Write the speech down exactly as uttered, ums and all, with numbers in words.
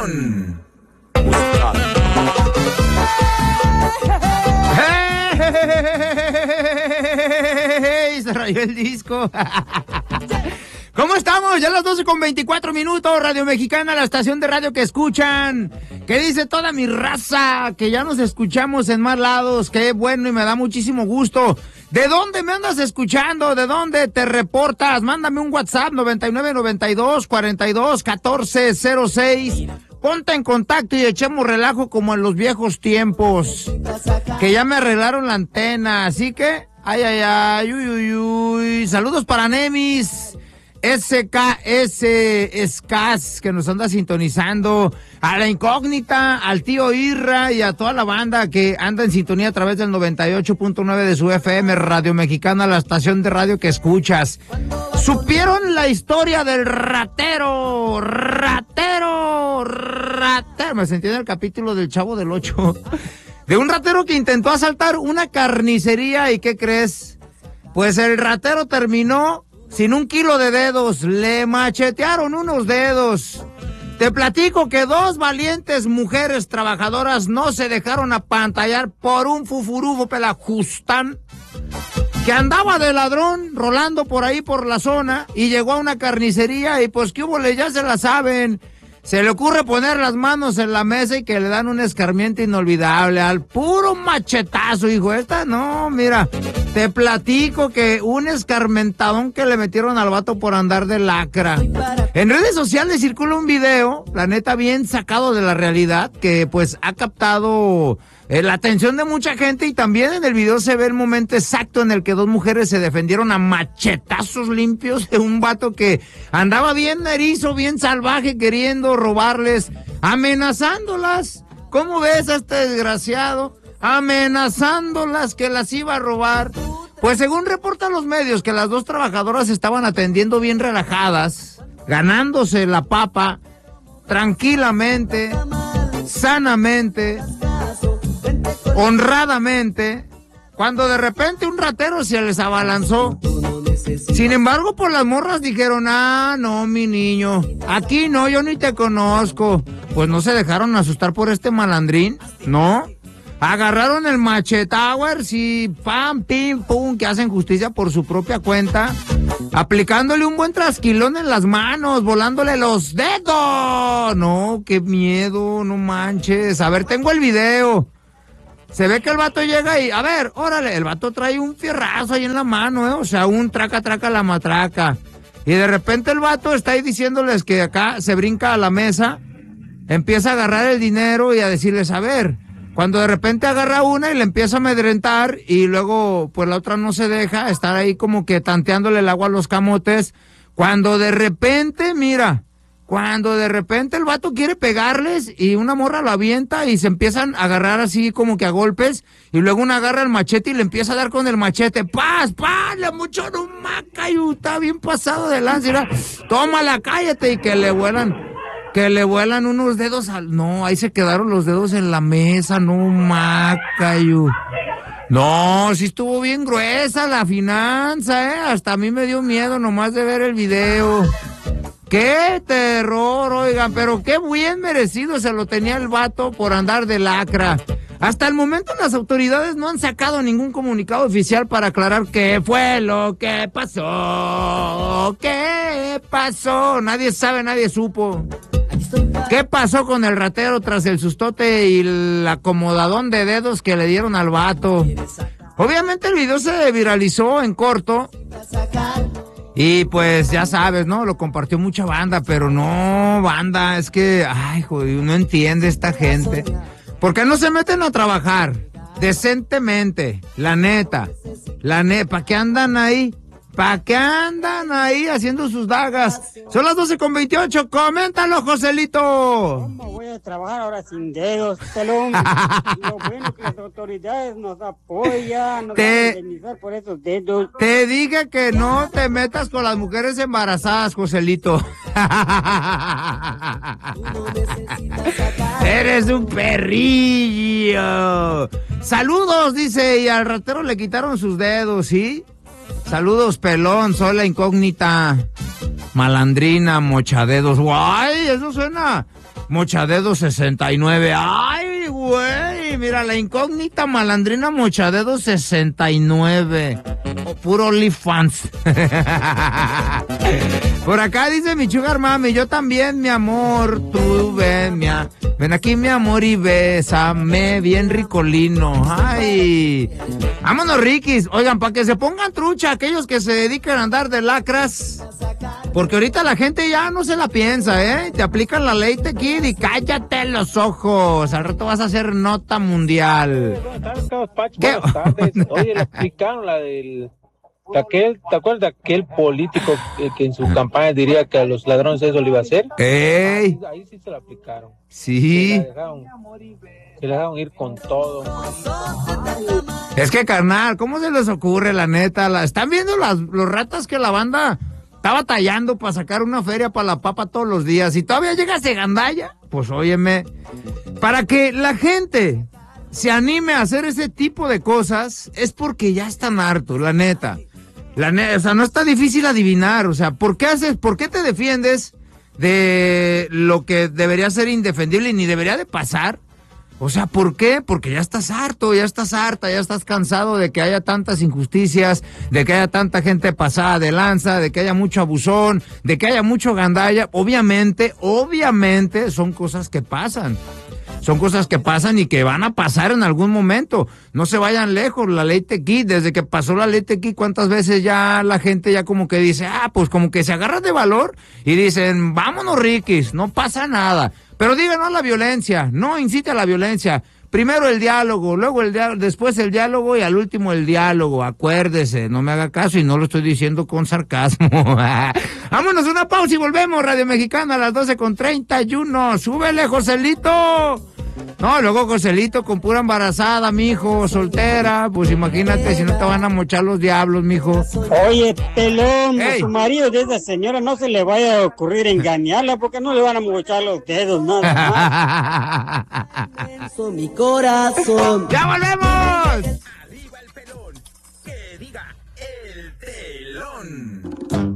Limón. ¡Hey! Se rayó el disco. ¿Cómo estamos? Ya las doce con veinticuatro minutos, Radio Mexicana, la estación de radio que escuchan. ¿Qué dice toda mi raza? Que ya nos escuchamos en más lados. Qué bueno y me da muchísimo gusto. ¿De dónde me andas escuchando? ¿De dónde te reportas? Mándame un WhatsApp noventa y nueve noventa y dos cuarenta y dos catorce cero seis. Ponte en contacto y echemos relajo como en los viejos tiempos. Que ya me arreglaron la antena, así que... Ay, ay, ay, uy, uy, uy. Saludos para Nemis. S K S Scas, que nos anda sintonizando, a la incógnita, al tío Irra y a toda la banda que anda en sintonía a través del noventa y ocho punto nueve de su F M, Radio Mexicana, la estación de radio que escuchas. ¿Supieron la historia del ratero? Ratero, ratero. Me sentí en el capítulo del Chavo del Ocho. De un ratero que intentó asaltar una carnicería y ¿qué crees? Pues el ratero terminó sin un kilo de dedos, le machetearon unos dedos. Te platico que dos valientes mujeres trabajadoras no se dejaron apantallar por un fufurufo pelajustán que andaba de ladrón rolando por ahí por la zona y llegó a una carnicería y pues qué hubo, ya se la saben. Se le ocurre poner las manos en la mesa y que le dan un escarmiento inolvidable al puro machetazo, hijo. Esta no, mira, te platico que un escarmentadón que le metieron al vato por andar de lacra. En redes sociales circula un video, la neta bien sacado de la realidad, que pues ha captado eh, la atención de mucha gente y también en el video se ve el momento exacto en el que dos mujeres se defendieron a machetazos limpios de un vato que andaba bien erizo, bien salvaje, queriendo robarles, amenazándolas. ¿Cómo ves a este desgraciado? Amenazándolas que las iba a robar. Pues según reportan los medios que las dos trabajadoras estaban atendiendo bien relajadas, ganándose la papa, tranquilamente, sanamente, honradamente, cuando de repente un ratero se les abalanzó. Sin embargo, por las morras dijeron, ah, no, mi niño, aquí no, yo ni te conozco. Pues no se dejaron asustar por este malandrín, ¿no? Agarraron el machetowers y pam, pim, pum, que hacen justicia por su propia cuenta, aplicándole un buen trasquilón en las manos, volándole los dedos. No, qué miedo, no manches. A ver, tengo el video. Se ve que el vato llega y, a ver, órale, el vato trae un fierrazo ahí en la mano, ¿eh? O sea, un traca, traca la matraca. Y de repente el vato está ahí diciéndoles que acá se brinca a la mesa, empieza a agarrar el dinero y a decirles, a ver, cuando de repente agarra una y le empieza a amedrentar y luego, pues la otra no se deja, estar ahí como que tanteándole el agua a los camotes, cuando de repente, mira... Cuando de repente el vato quiere pegarles y una morra lo avienta y se empiezan a agarrar así como que a golpes y luego una agarra el machete y le empieza a dar con el machete. ¡Paz, paz! ¡Le mucho no maca! Y está bien pasado de lanza. Mira, tómala, cállate, y que le vuelan, que le vuelan unos dedos al... No, ahí se quedaron los dedos en la mesa, no maca. Y... No, sí estuvo bien gruesa la finanza, ¿eh? Hasta a mí me dio miedo nomás de ver el video. ¡Qué terror, oigan! Pero qué bien merecido se lo tenía el vato por andar de lacra. Hasta el momento las autoridades no han sacado ningún comunicado oficial para aclarar qué fue lo que pasó. ¿Qué pasó? Nadie sabe, nadie supo. ¿Qué pasó con el ratero tras el sustote y el acomodadón de dedos que le dieron al vato? Obviamente el video se viralizó en corto. Y pues ya sabes, ¿no? Lo compartió mucha banda, pero no, banda, es que, ay, joder, no entiende esta gente. ¿Por qué no se meten a trabajar decentemente? La neta, la neta, ¿para qué andan ahí? ¿Para qué andan ahí haciendo sus dagas? Son las doce con veintiocho, coméntalo, Joselito. ¿Cómo voy a trabajar ahora sin dedos, pelón? Lo bueno que las autoridades nos apoyan, nos te, van a indemnizar por esos dedos. Te dije que no te metas con las mujeres embarazadas, Joselito. Eres un perrillo. Saludos, dice, y al ratero le quitaron sus dedos, ¿sí? Saludos, pelón, soy la incógnita. Malandrina Mochadedos. ¡Guay! Eso suena. Mochadedos sesenta y nueve. ¡Ay, güey! Mira, la incógnita Malandrina Mochadedos sesenta y nueve. O puro OnlyFans. Por acá dice mi sugar mami, yo también, mi amor, tú ven, mi a... ven aquí, mi amor, y bésame bien ricolino. Ay, vámonos, Rikis. Oigan, para que se pongan trucha aquellos que se dedican a andar de lacras, porque ahorita la gente ya no se la piensa, ¿eh? Te aplican la ley Tequid y cállate los ojos. Al rato vas a hacer nota mundial. ¿Qué? Buenas tardes. Oye, le aplicaron la del... De aquel, ¿te acuerdas de aquel político que, que en su campaña diría que a los ladrones eso le iba a hacer? ¡Ey! Ahí, ahí sí se lo aplicaron. Sí. Se la dejaron, se la dejaron ir con todo. Es que, carnal, ¿cómo se les ocurre, la neta? La, ¿están viendo las, los ratas que la banda está batallando para sacar una feria para la papa todos los días? Y todavía llega ese gandalla. Pues óyeme, para que la gente se anime a hacer ese tipo de cosas es porque ya están hartos, la neta. La neta, o sea, no está difícil adivinar, o sea, ¿por qué haces, por qué te defiendes de lo que debería ser indefendible y ni debería de pasar? O sea, ¿por qué? Porque ya estás harto, ya estás harta, ya estás cansado de que haya tantas injusticias, de que haya tanta gente pasada de lanza, de que haya mucho abusón, de que haya mucho gandalla. Obviamente, obviamente son cosas que pasan. Son cosas que pasan y que van a pasar en algún momento. No se vayan lejos, la ley Tequid, desde que pasó la ley Tequid, ¿cuántas veces ya la gente ya como que dice, ah, pues como que se agarra de valor y dicen, vámonos, Rikis, no pasa nada. Pero digan no a la violencia, no incite a la violencia. Primero el diálogo, luego el diálogo, después el diálogo y al último el diálogo. Acuérdese, no me haga caso y no lo estoy diciendo con sarcasmo. Vámonos una pausa y volvemos, Radio Mexicana a las doce con treinta y uno. ¡Súbele, Joselito! No, luego Joselito con pura embarazada, mijo, soltera. Pues imagínate si no te van a mochar los diablos, mijo. Oye, pelón, Ey. a su marido de esa señora no se le vaya a ocurrir engañarla porque no le van a mochar los dedos, nada más. Mi corazón. ¡Ya volvemos!